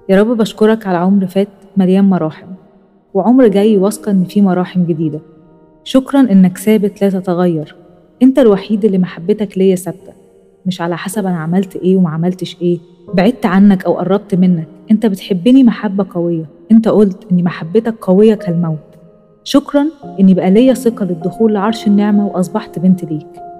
يا رب بشكرك على عمر فات مليان مراحم، وعمر جاي واثقة إن فيه مراحم جديدة. شكرا إنك ثابت لا تتغير. أنت الوحيد اللي محبتك ليا ثابتة، مش على حسب أنا عملت إيه وما عملتش إيه، بعدت عنك أو قربت منك. أنت بتحبني محبة قوية. أنت قلت إن محبتك قوية كالموت. شكرا إني بقى ليا ثقة للدخول لعرش النعمة وأصبحت بنت ليك.